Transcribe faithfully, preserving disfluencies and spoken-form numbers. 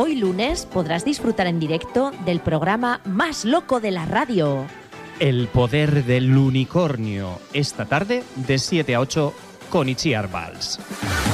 Hoy lunes podrás disfrutar en directo del programa más loco de la radio. El poder del unicornio. Esta tarde de siete a ocho con Itziar Valls.